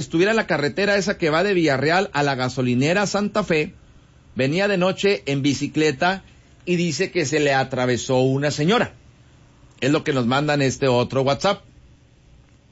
estuviera en la carretera esa que va de Villarreal a la gasolinera Santa Fe, venía de noche en bicicleta y dice que se le atravesó una señora. Es lo que nos mandan este otro WhatsApp.